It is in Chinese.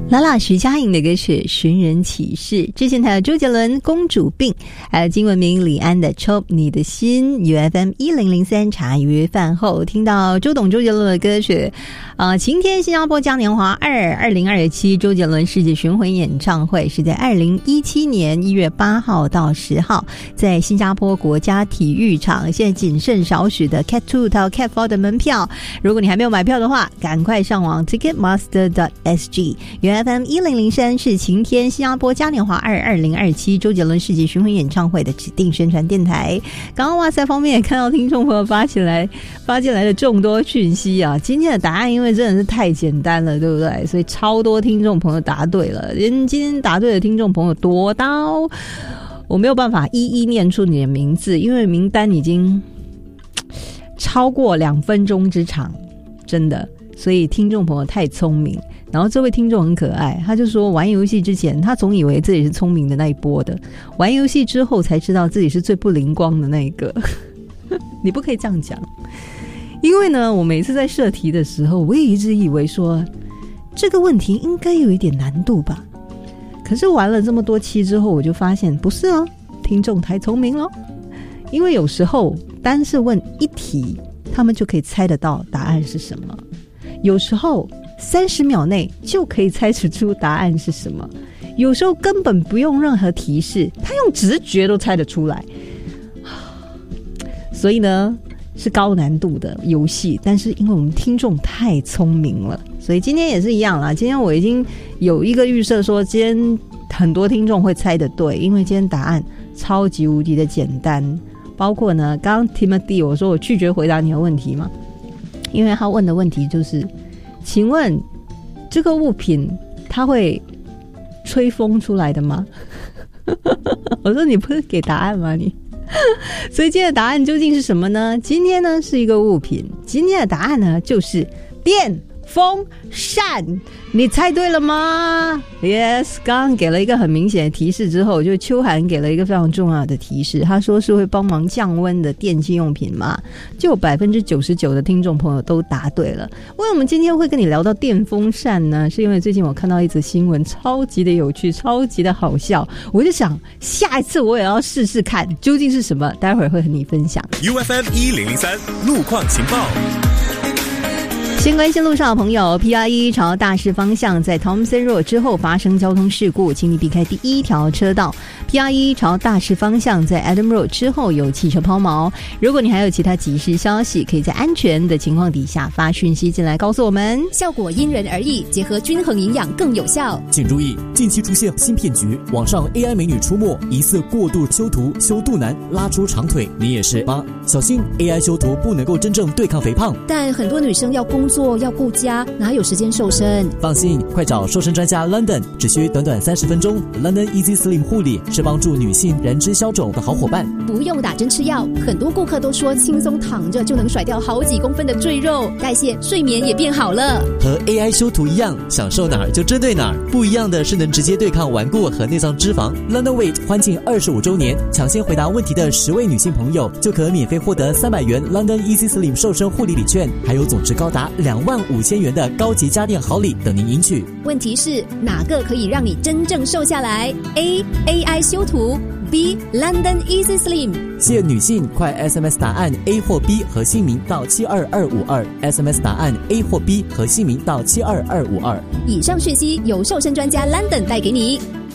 拉拉徐佳莹的歌曲《寻人启事》，之前还有周杰伦《公主病》，还有金文明李安的《抽你的心》。UFM 1003茶余饭后听到周杰伦的歌曲晴天新加坡嘉年华2027周杰伦世界巡回演唱会是在2017年1月8号到10号在新加坡国家体育场，现在仅剩少许的 Cat 2到 Cat 4的门票，如果你还没有买票的话，赶快上网 ticketmaster.sg。FM 1003是晴天新加坡嘉年华2027周杰伦世界巡回演唱会的指定宣传电台。刚刚哇塞方面也看到听众朋友发进来的众多讯息啊，今天的答案因为真的是太简单了，对不对？所以超多听众朋友答对了，今天答对的听众朋友多到我没有办法一一念出你的名字，因为名单已经超过2分钟之长，真的，所以听众朋友太聪明。然后这位听众很可爱，他就说玩游戏之前他总以为自己是聪明的那一波的，玩游戏之后才知道自己是最不灵光的那一个你不可以这样讲，因为呢我每次在设题的时候我也一直以为说这个问题应该有一点难度吧，可是玩了这么多期之后我就发现不是哦，听众太聪明了，因为有时候单是问一题他们就可以猜得到答案是什么，有时候30秒内就可以猜出答案是什么，有时候根本不用任何提示，他用直觉都猜得出来。所以呢是高难度的游戏，但是因为我们听众太聪明了，所以今天也是一样啦，今天我已经有一个预设说今天很多听众会猜得对，因为今天答案超级无敌的简单，包括呢刚刚 Timothy 我说我拒绝回答你的问题嘛，因为他问的问题就是请问这个物品它会吹风出来的吗我说你不是给答案吗你所以今天的答案究竟是什么呢？今天呢是一个物品，今天的答案呢就是电风扇，你猜对了吗？ Yes， 刚刚给了一个很明显的提示之后，就秋涵给了一个非常重要的提示，他说是会帮忙降温的电器用品嘛，就有 99% 的听众朋友都答对了。为什么今天会跟你聊到电风扇呢？是因为最近我看到一则新闻超级的有趣，超级的好笑，我就想下一次我也要试试看究竟是什么，待会儿会和你分享。 UFM 1003路况情报。 先关心路上的朋友 PR1 朝大势方向在 Thomson Road 之后发生交通事故，请你避开第一条车道。 PR1 朝大势方向在 Adam Road 之后有汽车抛锚，如果你还有其他即时消息，可以在安全的情况底下发讯息进来告诉我们， 效果因人而异，结合均衡营养更有效。 请注意，近期出现新骗局，网上 AI 美女出没，疑似过度修图，修肚腩，拉出长腿，你也是吗？小心 AI 修图不能够真正对抗肥胖， 但很多女生要工作要顾家，哪有时间瘦身？ 放心，快找瘦身专家 London， 只需短短30分钟。 London Easy Slim 护理是帮助女性燃脂消肿的好伙伴， 不用打针吃药，很多顾客都说轻松躺着就能甩掉好几公分的赘肉，代谢睡眠也变好了。 和 AI 修图一样，想瘦哪儿就针对哪儿，不一样的是能直接对抗顽固和内脏脂肪。 London Weight 欢庆25周年，抢先回答问题的10位女性朋友就可免费获得300元 London Easy Slim 瘦身护理礼券，还有总值高达25000元的高级家电好礼等您赢取。 问题是哪个可以让你真正瘦下来？ A. AI 修图， B. London Easy Slim。 谢女性快 SMS 答案 A 或 B 和姓名到72252， SMS 答案 A 或 B 和姓名到72252。 以上讯息由瘦身专家 London 带给你。